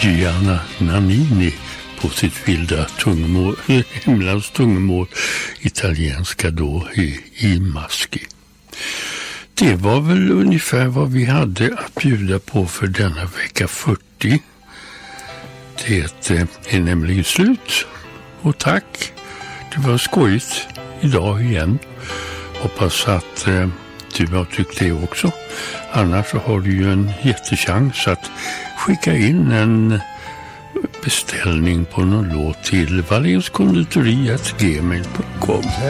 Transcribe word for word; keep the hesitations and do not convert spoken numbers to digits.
Gianna Nannini på sitt vilda tungomål, himlans tungomål, italienska då i, i Maski. Det var väl ungefär vad vi hade att bjuda på för denna vecka fyrtio. Det är nämligen slut. Och tack, det var skojigt idag igen. Hoppas att eh, du har tyckt det också. Annars så har du ju en jättechans att skicka in en beställning på någon låt till valenskonditori at gmail punkt com.